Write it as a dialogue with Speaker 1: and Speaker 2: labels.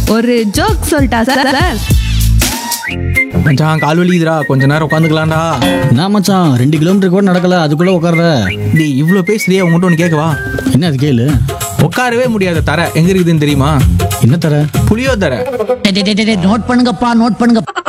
Speaker 1: ஒரு ஜோக் சொல்லிட்டா sir sir?
Speaker 2: மச்சான் கால் வலிக்குதுடா, கொஞ்ச நேரம் உட்காந்துக்கலாம்டா.
Speaker 3: என்ன மச்சான் 2 கிலோமீட்டர் கூட நடக்கல அதுக்குள்ள உட்கார்ற?
Speaker 2: டேய் இவ்வளோ பேசுறியே, உங்கள்கிட்ட ஒன்று கேட்கவா?
Speaker 3: என்ன அது கேளு.
Speaker 2: உட்காரவே முடியாத தர எங்க இருக்குதுன்னு தெரியுமா?
Speaker 3: என்ன தர?
Speaker 2: புளியோ தர.
Speaker 4: நோட் பண்ணுங்கப்பா, நோட் பண்ணுங்க.